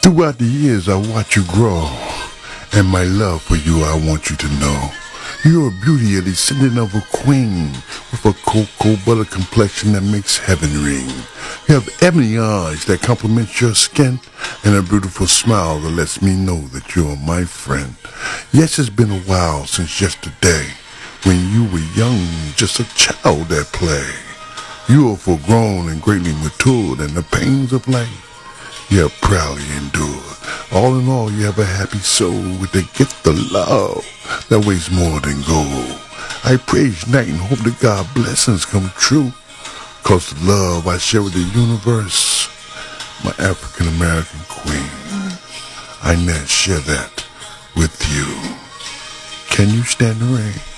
Throughout the years I watch you grow, and my love for you I want you to know. You're a beauty, a descendant of a queen, with a cocoa butter complexion that makes heaven ring. You have ebony eyes that complement your skin, and a beautiful smile that lets me know that you're my friend. Yes, it's been a while since yesterday, when you were young, just a child at play. You are full grown and greatly matured, and the pains of life you have proudly endured. All in all, you have a happy soul with the gift of love that weighs more than gold. I praise you night and hope that God's blessings come true, 'cause the love I share with the universe, my African American queen, I now share that with you. Can you stand the rain?